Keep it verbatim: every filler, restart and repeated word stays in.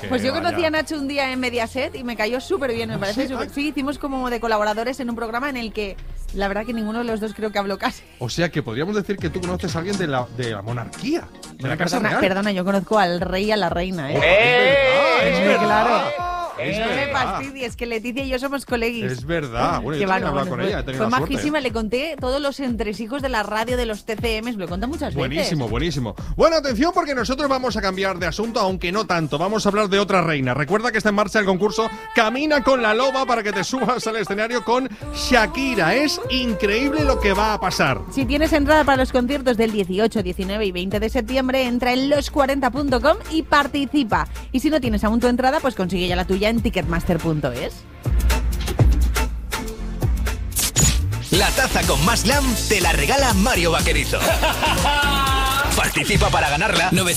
Pues yo conocí vaya. a Nacho un día en Mediaset y me cayó súper bien, me parece. ¿Sí? sí, hicimos como de colaboradores en un programa en el que la verdad que ninguno de los dos creo que habló casi. O sea que podríamos decir que tú conoces a alguien de la, de la monarquía, de la Casa perdona, Real. Perdona, yo conozco al rey y a la reina, ¿eh? ¡Eh! Es verdad, es verdad. Claro. Es no verdad. me fastidies, que Leticia y yo somos coleguis. Es verdad. Bueno, yo también he hablado con ella, he tenido Fue la majísima, suerte. le conté todos los entresijos de la radio, de los T C Ms, lo conté muchas Buenísimo, veces. buenísimo. Bueno, atención porque nosotros vamos a cambiar de asunto, aunque no tanto. Vamos a hablar de otra reina. Recuerda que está en marcha el concurso Camina con la Loba para que te subas al escenario con Shakira. Es increíble lo que va a pasar. Si tienes entrada para los conciertos del dieciocho, diecinueve y veinte de septiembre, entra en los cuarenta punto com y participa. Y si no tienes aún tu entrada, pues consigue ya la tuya en ticketmaster punto es. La taza con más glam te la regala Mario Vaquerizo. Participa para ganarla.